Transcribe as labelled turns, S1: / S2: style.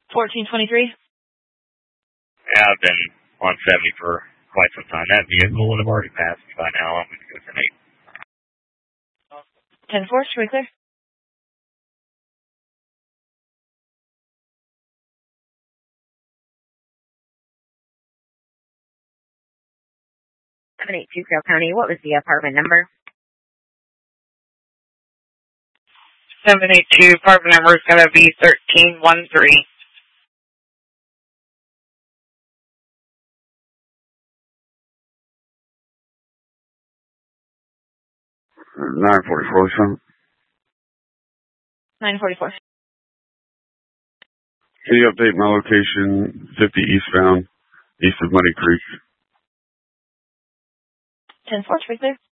S1: 1423.
S2: Yeah, I've been on 70 for quite some time. That vehicle would have already passed me by now. I'm going to go for an 8.
S1: 10-4, should we clear?
S3: Trail County. What was the apartment number?
S4: 782. Apartment number is going to be 1313.
S5: $944.
S1: 944.
S5: Can you update my location? 50 eastbound, east of Muddy Creek.
S1: 10-4, should we clear?